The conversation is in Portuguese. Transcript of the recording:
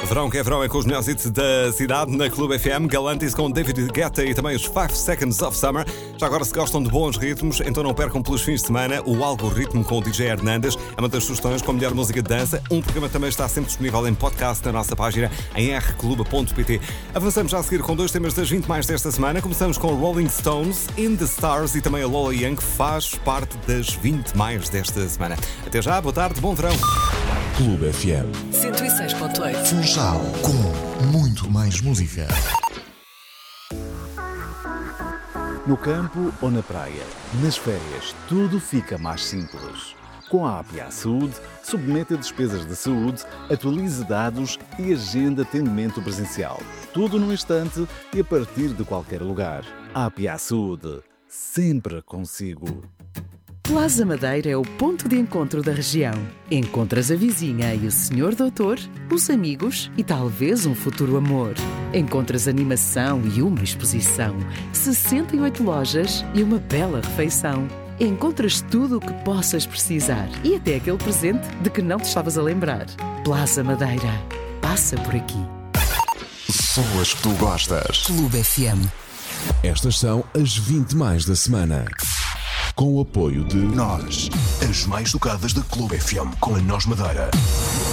Verão que é verão, é com os melhores hits da cidade na Clube FM. Galantis com David Guetta e também os 5 Seconds of Summer. Já agora, se gostam de bons ritmos, então não percam pelos fins de semana o Algoritmo com o DJ Hernandes. É uma das sugestões com a melhor música de dança. Um programa também está sempre disponível em podcast na nossa página em rclube.pt. Avançamos já a seguir com dois temas das 20 mais desta semana. Começamos com Rolling Stones, In the Stars e também a Lola Young, que faz parte das 20 mais desta semana. Até já, boa tarde, bom verão. Clube FM 106.8 Funchal, com muito mais música. No campo ou na praia, nas férias, tudo fica mais simples. Com a APA Saúde, submeta despesas de saúde, atualize dados e agenda atendimento presencial. Tudo num instante e a partir de qualquer lugar. APA Saúde, sempre consigo. Plaza Madeira é o ponto de encontro da região. Encontras a vizinha e o senhor doutor, os amigos e talvez um futuro amor. Encontras animação e uma exposição, 68 lojas e uma bela refeição. Encontras tudo o que possas precisar e até aquele presente de que não te estavas a lembrar. Plaza Madeira. Passa por aqui. Pessoas que tu gostas. Clube FM. Estas são as 20 mais da semana. Com o apoio de Nós, as mais tocadas da Clube FM com a Nós Madeira.